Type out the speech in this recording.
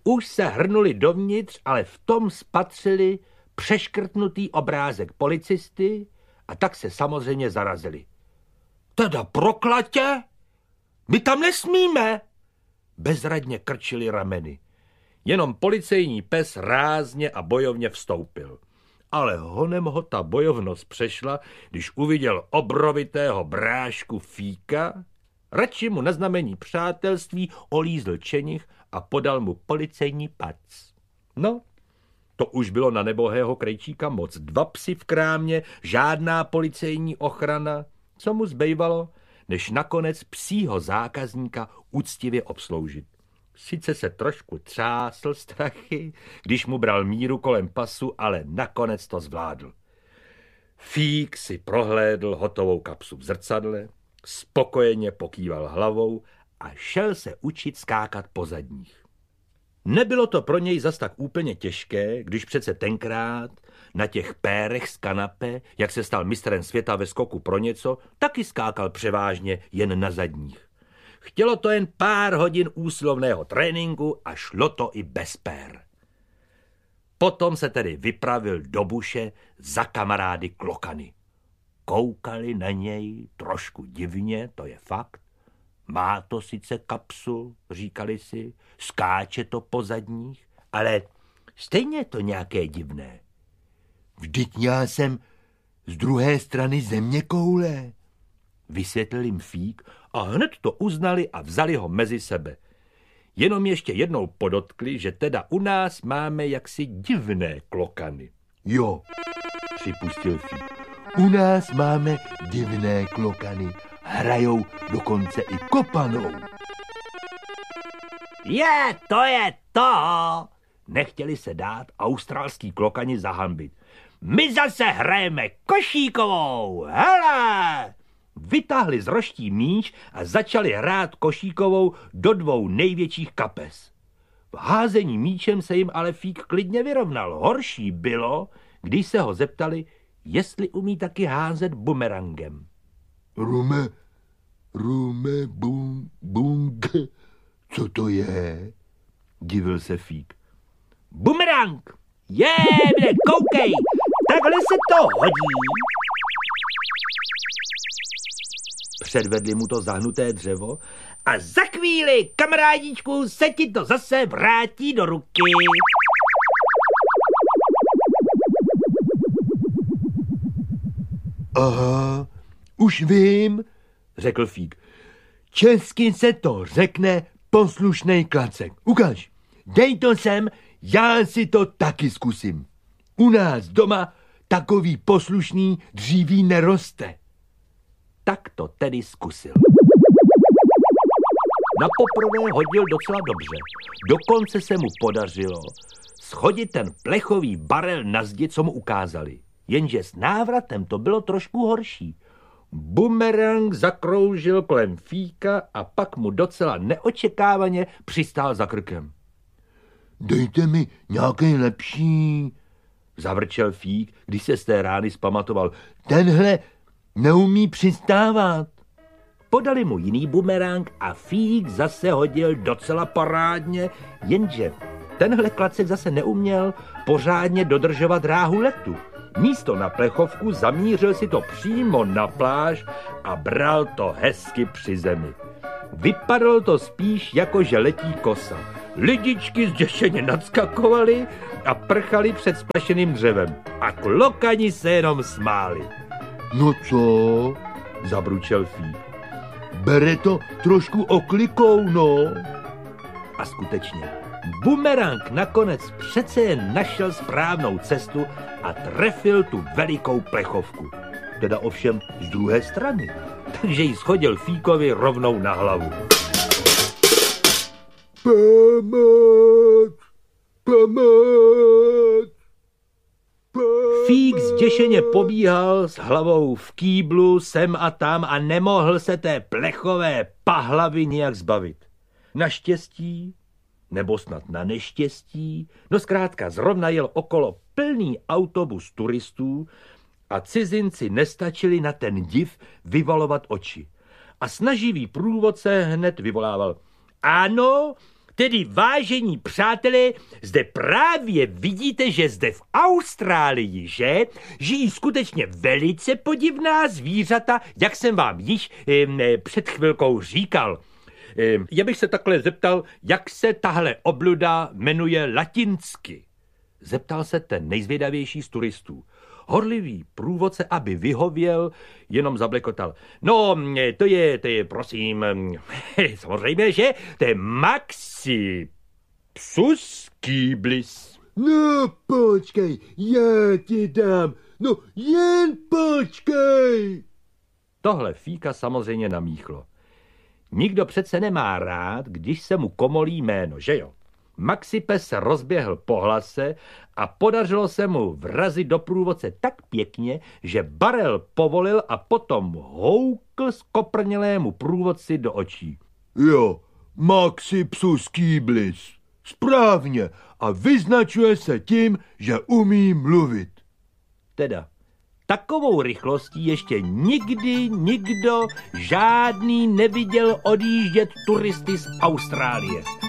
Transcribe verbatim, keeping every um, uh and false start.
Už se hrnuli dovnitř, ale v tom spatřili přeškrtnutý obrázek policisty a tak se samozřejmě zarazili. Teda proklatě? My tam nesmíme! Bezradně krčili rameny. Jenom policejní pes rázně a bojovně vstoupil. Ale honem ho ta bojovnost přešla, když uviděl obrovitého brášku Fíka, radši mu na znamení přátelství olízl čenich a podal mu policejní pac. No, to už bylo na nebohého krejčíka moc. Dva psi v krámě, žádná policejní ochrana. Co mu zbývalo, než nakonec psího zákazníka úctivě obsloužit. Sice se trošku třásl strachy, když mu bral míru kolem pasu, ale nakonec to zvládl. Fík si prohlédl hotovou kapsu v zrcadle, spokojeně pokýval hlavou a šel se učit skákat po zadních. Nebylo to pro něj zas tak úplně těžké, když přece tenkrát na těch pérech z kanape, jak se stal mistrem světa ve skoku pro něco, taky skákal převážně jen na zadních. Chtělo to jen pár hodin úsilovného tréninku a šlo to i bez pér. Potom se tedy vypravil do buše za kamarády klokany. Koukali na něj trošku divně, to je fakt. Má to sice kapsu, říkali si, skáče to po zadních, ale stejně je to nějaké divné. Vždyť já jsem z druhé strany zeměkoule, vysvětlil jim Fík a hned to uznali a vzali ho mezi sebe. Jenom ještě jednou podotkli, že teda u nás máme jaksi divné klokany. Jo, připustil Fík. U nás máme divné klokany. Hrajou dokonce i kopanou. Je, to je to! Nechtěli se dát australský klokani zahanbit. My zase hrajeme košíkovou, hele! Vytáhli z roští míč a začali hrát košíkovou do dvou největších kapes. V házení míčem se jim ale Fík klidně vyrovnal. Horší bylo, když se ho zeptali, jestli umí taky házet bumerangem. Rume, rume, bum, bung, co to je? Divil se Fík. Bumerang! Je, kde, koukej, takhle se to hodí. Předvedli mu to zahnuté dřevo a za chvíli, kamarádičku, se ti to zase vrátí do ruky. Aha, už vím, řekl Fík. Česky se to řekne poslušnej klacek. Ukaž, dej to sem, já si to taky zkusím. U nás doma takový poslušný dříví neroste. Tak to tedy zkusil. Na poprvé hodil docela dobře. Dokonce se mu podařilo schodit ten plechový barel na zdi, co mu ukázali. Jenže s návratem to bylo trošku horší. Bumerang zakroužil kolem Fíka a pak mu docela neočekávaně přistál za krkem. Dejte mi nějaký lepší, zavrčel Fík, když se z té rány zpamatoval. Tenhle neumí přistávat. Podali mu jiný bumerang a Fík zase hodil docela parádně, jenže tenhle klacek zase neuměl pořádně dodržovat dráhu letu. Místo na plechovku zamířil si to přímo na pláž a bral to hezky při zemi. Vypadalo to spíš jako, že letí kosa. Lidičky zděšeně nadskakovali a prchali před splešeným dřevem. A klokani se jenom smáli. No co? Zabručel Fík. Bere to trošku oklikou, no. A skutečně, bumerang nakonec přece jen našel správnou cestu a trefil tu velikou plechovku. Teda ovšem z druhé strany. Takže ji schodil Fíkovi rovnou na hlavu. Pomoc! Pomoc! Fík zděšeně pobíhal s hlavou v kýblu sem a tam a nemohl se té plechové pahlavy nijak zbavit. Naštěstí, nebo snad na neštěstí, no zkrátka zrovna jel okolo plný autobus turistů a cizinci nestačili na ten div vyvalovat oči. A snaživý průvodce hned vyvolával. Ano, Tedy, vážení přátelé, zde právě vidíte, že zde v Austrálii, že, žijí skutečně velice podivná zvířata, jak jsem vám již eh, před chvilkou říkal. Eh, já bych se takhle zeptal, jak se tahle obluda jmenuje latinsky. Zeptal se ten nejzvědavější z turistů. Horlivý průvodce, aby vyhověl, jenom zablekotal. No, to je, to je, prosím, samozřejmě, že? To je Maxipsus kýblis. No, počkej, já ti dám. No, jen počkej. Tohle fíka samozřejmě namíchlo. Nikdo přece nemá rád, když se mu komolí jméno, že jo? Maxipes se rozběhl po hlase a podařilo se mu vrazit do průvodce tak pěkně, že Barel povolil a potom houkl skoprnělému průvodci do očí. Jo, Maxipsus kýblis. Správně. A vyznačuje se tím, že umí mluvit. Teda, takovou rychlostí ještě nikdy nikdo žádný neviděl odjíždět turisty z Austrálie.